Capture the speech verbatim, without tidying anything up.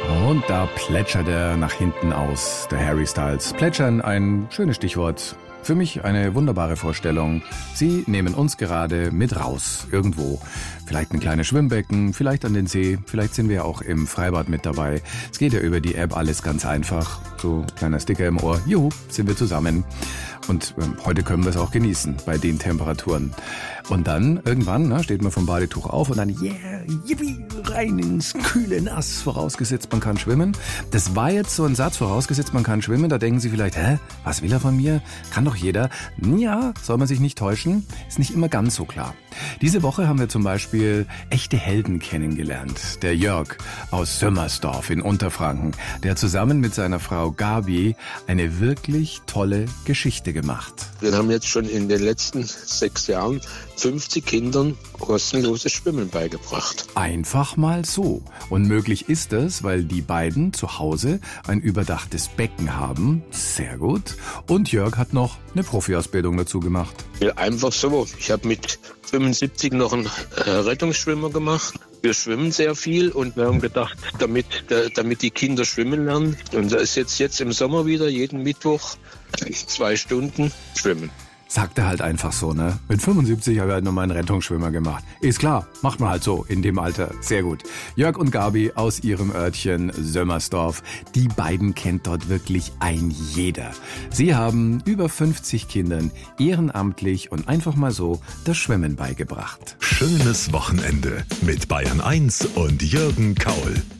Und da plätschert er nach hinten aus, der Harry Styles. Plätschern, ein schönes Stichwort. Für mich eine wunderbare Vorstellung. Sie nehmen uns gerade mit raus, irgendwo. Vielleicht ein kleines Schwimmbecken, vielleicht an den See, vielleicht sind wir auch im Freibad mit dabei. Es geht ja über die App alles ganz einfach. So kleiner Sticker im Ohr, juhu, sind wir zusammen. Und ähm, heute können wir es auch genießen bei den Temperaturen. Und dann irgendwann ne, steht man vom Badetuch auf und dann yeah, yippie, rein ins kühle Nass, vorausgesetzt man kann schwimmen. Das war jetzt so ein Satz, vorausgesetzt man kann schwimmen. Da denken Sie vielleicht, hä, was will er von mir? Kann doch jeder. Ja, soll man sich nicht täuschen, ist nicht immer ganz so klar. Diese Woche haben wir zum Beispiel echte Helden kennengelernt. Der Jörg aus Sömmersdorf in Unterfranken, der zusammen mit seiner Frau Gabi eine wirklich tolle Geschichte gemacht. Wir haben jetzt schon in den letzten sechs Jahren fünfzig Kindern kostenloses Schwimmen beigebracht. Einfach mal so. Und möglich ist es, weil die beiden zu Hause ein überdachtes Becken haben. Sehr gut. Und Jörg hat noch eine Profiausbildung dazu gemacht. Ja, einfach so. Ich habe mit fünfundsiebzig noch einen äh, Rettungsschwimmer gemacht. Wir schwimmen sehr viel und wir haben gedacht, damit, äh, damit die Kinder schwimmen lernen. Und da ist jetzt, jetzt im Sommer wieder jeden Mittwoch zwei Stunden schwimmen. Sagt er halt einfach so, ne? Mit fünfundsiebzig habe ich halt nochmal einen Rettungsschwimmer gemacht. Ist klar, macht man halt so in dem Alter. Sehr gut. Jörg und Gabi aus ihrem Örtchen Sömmersdorf. Die beiden kennt dort wirklich ein jeder. Sie haben über fünfzig Kindern ehrenamtlich und einfach mal so das Schwimmen beigebracht. Schönes Wochenende mit Bayern eins und Jürgen Kaul.